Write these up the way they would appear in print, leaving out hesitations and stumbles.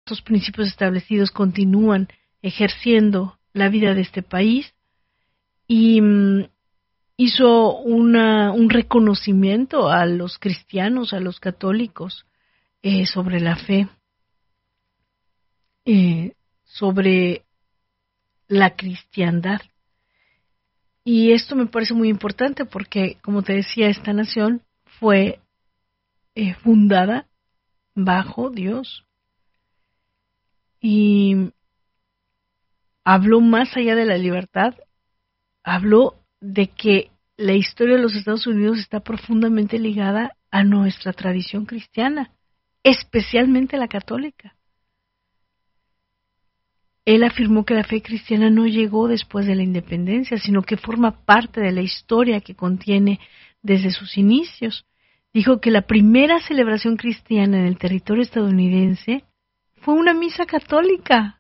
estos principios establecidos continúan ejerciendo la vida de este país, y hizo un reconocimiento a los cristianos, a los católicos, sobre la fe, sobre la cristiandad. Y esto me parece muy importante porque, como te decía, esta nación fue fundada bajo Dios. Y habló más allá de la libertad, habló de que la historia de los Estados Unidos está profundamente ligada a nuestra tradición cristiana, especialmente la católica. Él afirmó que la fe cristiana no llegó después de la independencia, sino que forma parte de la historia que contiene desde sus inicios. Dijo que la primera celebración cristiana en el territorio estadounidense fue una misa católica.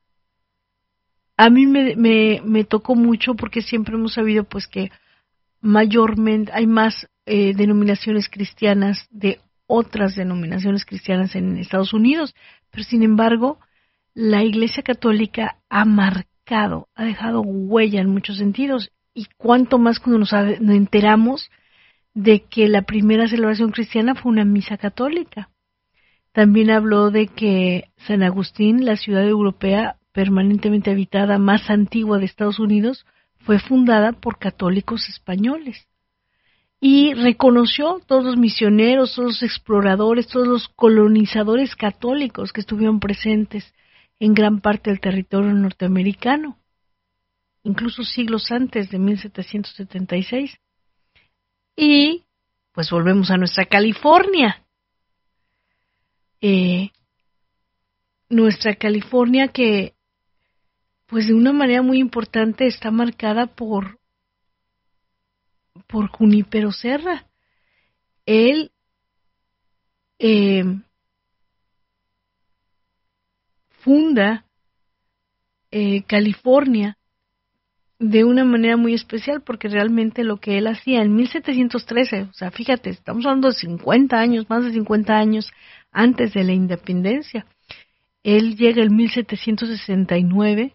A mí me tocó mucho porque siempre hemos sabido pues que mayormente hay más denominaciones cristianas de otras denominaciones cristianas en Estados Unidos, pero sin embargo la Iglesia Católica ha dejado huella en muchos sentidos, y cuanto más cuando nos enteramos de que la primera celebración cristiana fue una misa católica. También habló de que San Agustín, la ciudad europea permanentemente habitada más antigua de Estados Unidos, fue fundada por católicos españoles. Y reconoció todos los misioneros, todos los exploradores, todos los colonizadores católicos que estuvieron presentes en gran parte del territorio norteamericano, incluso siglos antes de 1776. Y pues volvemos a nuestra California. Nuestra California que pues de una manera muy importante está marcada por Junípero Serra. Él funda California de una manera muy especial, porque realmente lo que él hacía en 1713, o sea, fíjate, estamos hablando de 50 años, más de 50 años antes de la independencia. Él llega en 1769,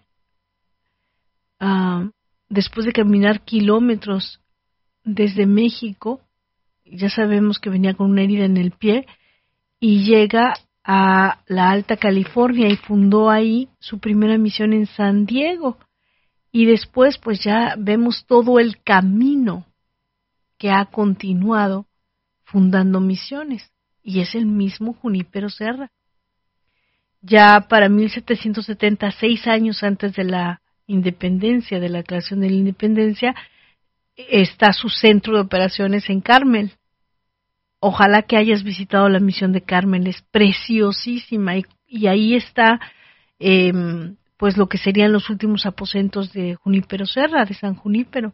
después de caminar kilómetros desde México, ya sabemos que venía con una herida en el pie, y llega a la Alta California y fundó ahí su primera misión en San Diego. Y después pues ya vemos todo el camino que ha continuado fundando misiones, y es el mismo Junípero Serra. Ya para 1770, 6 años antes de la independencia, de la creación de la independencia, está su centro de operaciones en Carmel. Ojalá que hayas visitado la misión de Carmel, es preciosísima, y ahí está pues lo que serían los últimos aposentos de Junípero Serra, de San Junípero.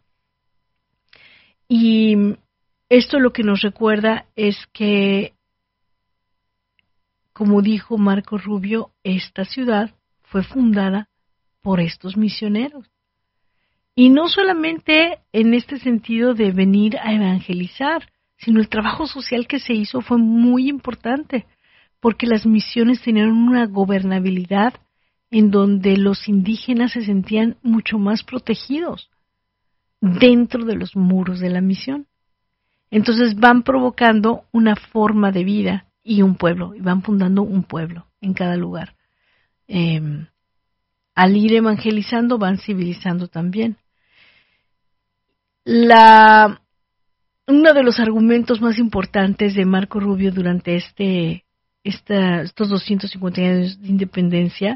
Y esto lo que nos recuerda es que, como dijo Marco Rubio, esta ciudad fue fundada por estos misioneros. Y no solamente en este sentido de venir a evangelizar, sino el trabajo social que se hizo fue muy importante, porque las misiones tenían una gobernabilidad en donde los indígenas se sentían mucho más protegidos dentro de los muros de la misión. Entonces van provocando una forma de vida y un pueblo, y van fundando un pueblo en cada lugar. Al ir evangelizando van civilizando también. Uno de los argumentos más importantes de Marco Rubio durante estos 250 años de independencia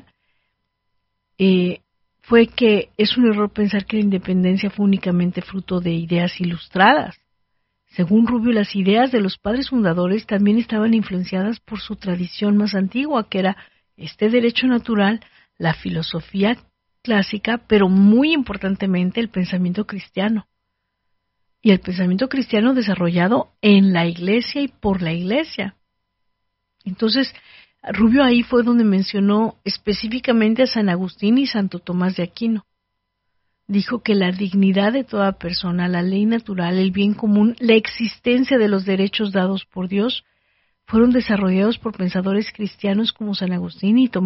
fue que es un error pensar que la independencia fue únicamente fruto de ideas ilustradas. Según Rubio, las ideas de los padres fundadores también estaban influenciadas por su tradición más antigua, que era este derecho natural, la filosofía clásica, pero muy importantemente el pensamiento cristiano. Y el pensamiento cristiano desarrollado en la Iglesia y por la Iglesia. Entonces, Rubio ahí fue donde mencionó específicamente a San Agustín y Santo Tomás de Aquino. Dijo que la dignidad de toda persona, la ley natural, el bien común, la existencia de los derechos dados por Dios, fueron desarrollados por pensadores cristianos como San Agustín y Tomás